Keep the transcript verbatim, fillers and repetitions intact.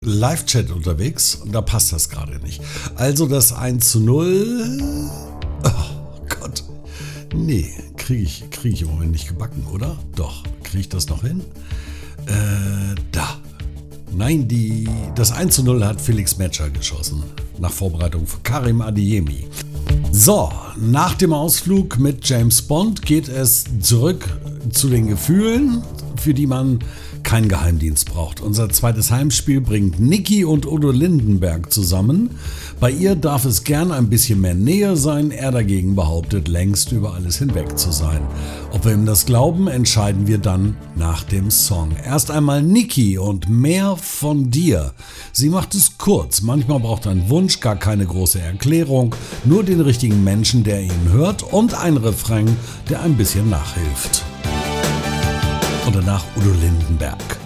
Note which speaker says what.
Speaker 1: Live-Chat unterwegs und da passt das gerade nicht. Also das eins zu null. Oh Gott. Nee, kriege ich, krieg ich im Moment nicht gebacken, oder? Doch, kriege ich das noch hin? Äh, da. Nein, die, das eins zu null hat Felix Metscher geschossen. Nach Vorbereitung von Karim Adeyemi. So, nach dem Ausflug mit James Bond geht es zurück zu den Gefühlen, für die man keinen Geheimdienst braucht. Unser zweites Heimspiel bringt Niki und Udo Lindenberg zusammen. Bei ihr darf es gern ein bisschen mehr Nähe sein, er dagegen behauptet, längst über alles hinweg zu sein. Ob wir ihm das glauben, entscheiden wir dann nach dem Song. Erst einmal Niki und Mehr von dir. Sie macht es kurz, manchmal braucht ein Wunsch gar keine große Erklärung, nur den richtigen Menschen, der ihn hört und ein Refrain, der ein bisschen nachhilft. Und danach Udo Lindenberg.